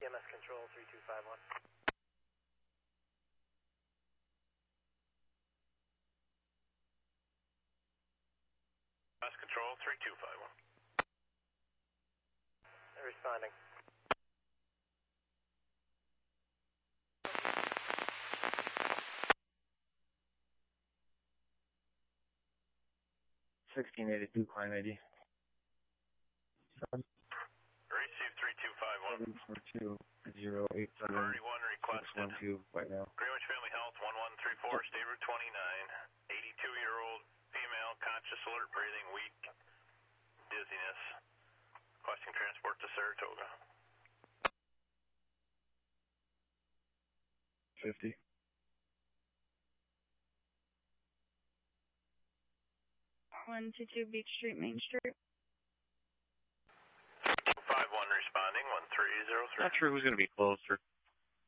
EMS Control 3251. EMS Control 3251. Responding. $1682 client ID. Receive 3251. 742-087. Priority 1 requested. 612 right now. Greenwich Family Health 1134, State Route 29. 82-year-old female, conscious, alert, breathing, weak, dizziness. Requesting transport to Saratoga. 50. One two two Beach Street, Main Street. 251 responding, 1303. Not sure who's going to be closer.